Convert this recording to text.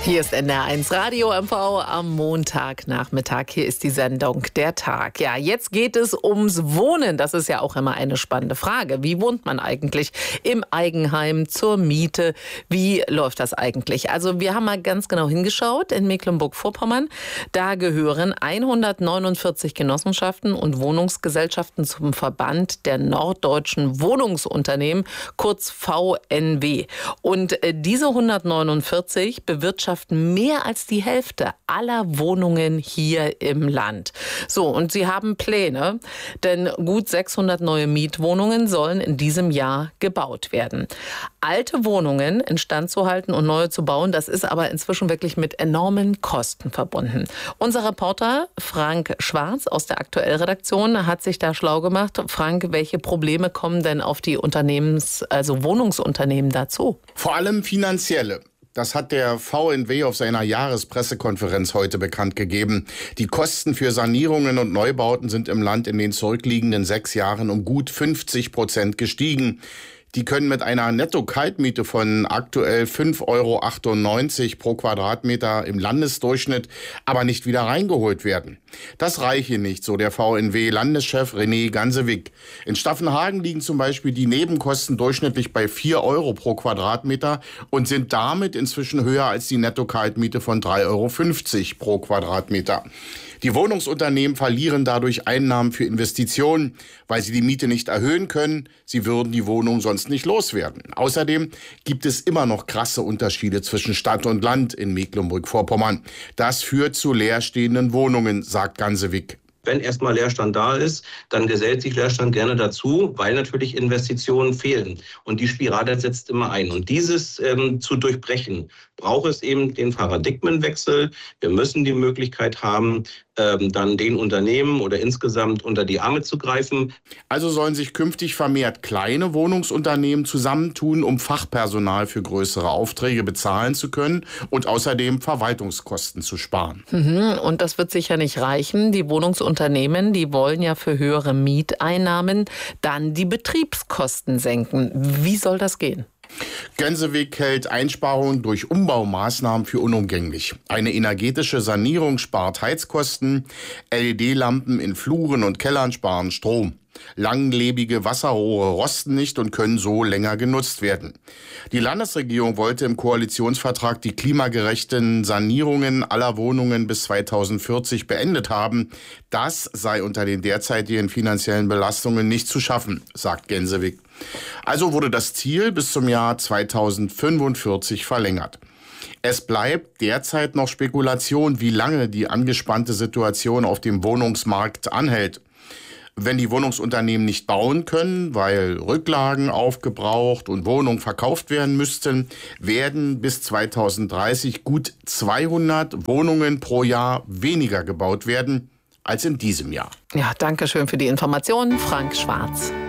Hier ist NDR1 Radio MV am Montagnachmittag. Hier ist die Sendung Der Tag. Ja, jetzt geht es ums Wohnen. Das ist ja auch immer eine spannende Frage. Wie wohnt man eigentlich im Eigenheim, zur Miete? Wie läuft das eigentlich? Also wir haben mal ganz genau hingeschaut in Mecklenburg-Vorpommern. Da gehören 149 Genossenschaften und Wohnungsgesellschaften zum Verband der norddeutschen Wohnungsunternehmen, kurz VNW. Und diese 149 bewirtschaften mehr als die Hälfte aller Wohnungen hier im Land. So, und sie haben Pläne, denn gut 600 neue Mietwohnungen sollen in diesem Jahr gebaut werden. Alte Wohnungen instand zu halten und neue zu bauen, das ist aber inzwischen wirklich mit enormen Kosten verbunden. Unser Reporter Frank Schwarz aus der Aktuell-Redaktion hat sich da schlau gemacht. Frank, welche Probleme kommen denn auf die Wohnungsunternehmen dazu? Vor allem finanzielle. Das hat der VNW auf seiner Jahrespressekonferenz heute bekannt gegeben. Die Kosten für Sanierungen und Neubauten sind im Land in den zurückliegenden 6 Jahren um gut 50% gestiegen. Die können mit einer Netto-Kaltmiete von aktuell 5,98 € pro Quadratmeter im Landesdurchschnitt aber nicht wieder reingeholt werden. Das reiche nicht, so der VNW-Landeschef René Gansewick. In Staffenhagen liegen zum Beispiel die Nebenkosten durchschnittlich bei 4 € pro Quadratmeter und sind damit inzwischen höher als die Netto-Kaltmiete von 3,50 € pro Quadratmeter. Die Wohnungsunternehmen verlieren dadurch Einnahmen für Investitionen, weil sie die Miete nicht erhöhen können. Sie würden die Wohnung sonst nicht loswerden. Außerdem gibt es immer noch krasse Unterschiede zwischen Stadt und Land in Mecklenburg-Vorpommern. Das führt zu leerstehenden Wohnungen, sagt Gansewick. Wenn erstmal Leerstand da ist, dann gesellt sich Leerstand gerne dazu, weil natürlich Investitionen fehlen. Und die Spirale setzt immer ein. Und dieses zu durchbrechen, braucht es eben den Paradigmenwechsel. Wir müssen die Möglichkeit haben, dann den Unternehmen oder insgesamt unter die Arme zu greifen. Also sollen sich künftig vermehrt kleine Wohnungsunternehmen zusammentun, um Fachpersonal für größere Aufträge bezahlen zu können und außerdem Verwaltungskosten zu sparen. Und das wird sicher nicht reichen. Die Wohnungsunternehmen, die wollen ja für höhere Mieteinnahmen dann die Betriebskosten senken. Wie soll das gehen? Gansewick hält Einsparungen durch Umbaumaßnahmen für unumgänglich. Eine energetische Sanierung spart Heizkosten, LED-Lampen in Fluren und Kellern sparen Strom. Langlebige Wasserrohre rosten nicht und können so länger genutzt werden. Die Landesregierung wollte im Koalitionsvertrag die klimagerechten Sanierungen aller Wohnungen bis 2040 beendet haben. Das sei unter den derzeitigen finanziellen Belastungen nicht zu schaffen, sagt Gansewick. Also wurde das Ziel bis zum Jahr 2045 verlängert. Es bleibt derzeit noch Spekulation, wie lange die angespannte Situation auf dem Wohnungsmarkt anhält. Wenn die Wohnungsunternehmen nicht bauen können, weil Rücklagen aufgebraucht und Wohnungen verkauft werden müssten, werden bis 2030 gut 200 Wohnungen pro Jahr weniger gebaut werden als in diesem Jahr. Ja, danke schön für die Informationen, Frank Schwarz.